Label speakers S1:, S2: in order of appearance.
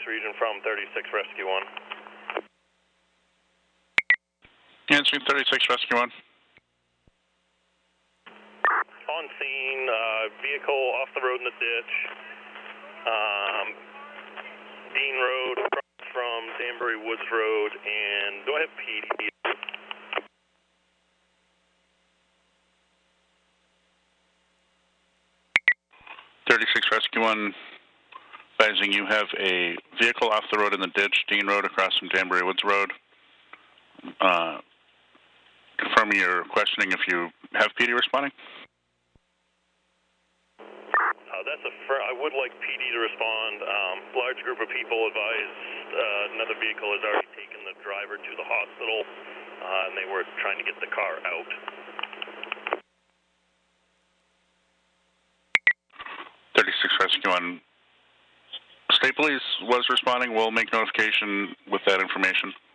S1: region from 36 Rescue 1.
S2: Answering 36 Rescue 1.
S1: On scene, vehicle off the road in the ditch, Dean Road from Danbury Woods Road, and do I have PD?
S2: 36 Rescue 1, advising you have a vehicle off the road in the ditch, Dean Road, across from Danbury Woods Road. Confirming your questioning if you have PD responding.
S1: I would like PD to respond. Large group of people advised another vehicle has already taken the driver to the hospital, and they were trying to get the car out.
S2: 36 Rescue 1. State Police was responding. We'll make notification with that information.